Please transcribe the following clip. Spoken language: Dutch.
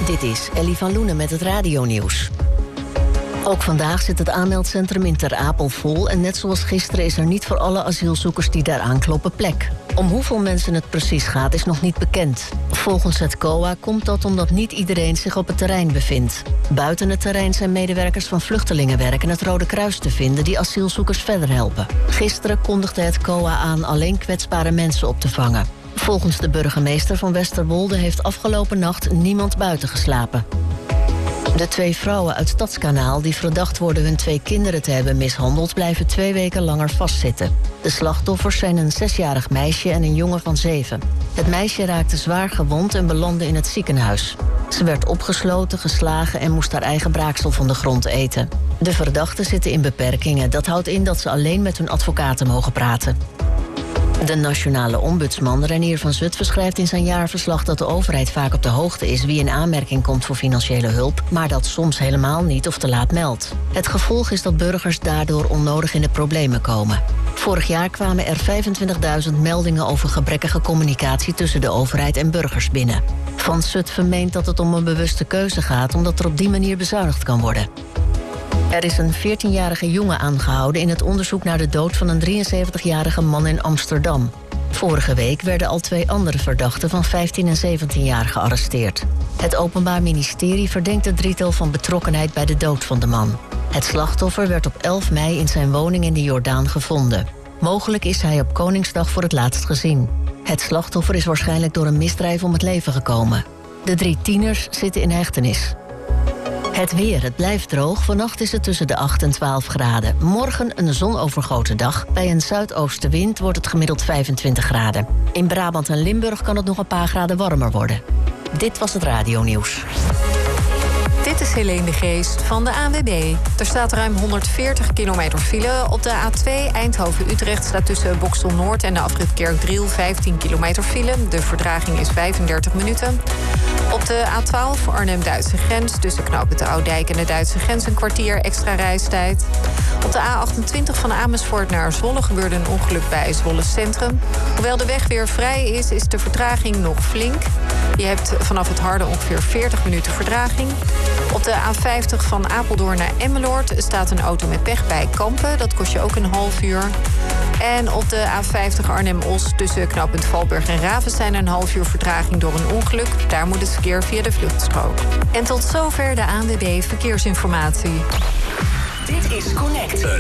Dit is Ellie van Loenen met het radionieuws. Ook vandaag zit het aanmeldcentrum in Ter Apel vol en net zoals gisteren is er niet voor alle asielzoekers die daar aankloppen plek. Om hoeveel mensen het precies gaat is nog niet bekend. Volgens het COA komt dat omdat niet iedereen zich op het terrein bevindt. Buiten het terrein zijn medewerkers van Vluchtelingenwerk en het Rode Kruis te vinden die asielzoekers verder helpen. Gisteren kondigde het COA aan alleen kwetsbare mensen op te vangen. Volgens de burgemeester van Westerwolde heeft afgelopen nacht niemand buiten geslapen. De 2 vrouwen uit Stadskanaal die verdacht worden hun 2 kinderen te hebben mishandeld, blijven 2 weken langer vastzitten. De slachtoffers zijn een 6-jarig meisje en een jongen van 7. Het meisje raakte zwaar gewond en belandde in het ziekenhuis. Ze werd opgesloten, geslagen en moest haar eigen braaksel van de grond eten. De verdachten zitten in beperkingen. Dat houdt in dat ze alleen met hun advocaten mogen praten. De nationale ombudsman Reinier van Zutphen schrijft in zijn jaarverslag dat de overheid vaak op de hoogte is wie in aanmerking komt voor financiële hulp, maar dat soms helemaal niet of te laat meldt. Het gevolg is dat burgers daardoor onnodig in de problemen komen. Vorig jaar kwamen er 25.000 meldingen over gebrekkige communicatie tussen de overheid en burgers binnen. Van Zutphen meent dat het om een bewuste keuze gaat, omdat er op die manier bezuinigd kan worden. Er is een 14-jarige jongen aangehouden in het onderzoek naar de dood van een 73-jarige man in Amsterdam. Vorige week werden al 2 andere verdachten van 15 en 17 jaar gearresteerd. Het Openbaar Ministerie verdenkt het drietal van betrokkenheid bij de dood van de man. Het slachtoffer werd op 11 mei in zijn woning in de Jordaan gevonden. Mogelijk is hij op Koningsdag voor het laatst gezien. Het slachtoffer is waarschijnlijk door een misdrijf om het leven gekomen. De 3 tieners zitten in hechtenis. Het weer, het blijft droog. Vannacht is het tussen de 8 en 12 graden. Morgen een zonovergoten dag. Bij een zuidoostenwind wordt het gemiddeld 25 graden. In Brabant en Limburg kan het nog een paar graden warmer worden. Dit was het radionieuws. Dit is Helene de Geest van de ANWB. Er staat ruim 140 kilometer file. Op de A2 Eindhoven-Utrecht staat tussen Boxtel Noord en de afrit Kerkdriel 15 kilometer file. De vertraging is 35 minuten. Op de A12 Arnhem-Duitse grens tussen knooppunt de Oudijk en de Duitse grens een kwartier extra reistijd. Op de A28 van Amersfoort naar Zwolle gebeurde een ongeluk bij Zwolle Centrum. Hoewel de weg weer vrij is de vertraging nog flink. Je hebt vanaf het Harde ongeveer 40 minuten vertraging. Op de A50 van Apeldoorn naar Emmeloord staat een auto met pech bij Kampen. Dat kost je ook een half uur. En op de A50 Arnhem-Os tussen knooppunt Valburg en Ravenstein een half uur vertraging door een ongeluk. Daar moet het verkeer via de vluchtstrook. En tot zover de ANWB Verkeersinformatie. Dit is Connect.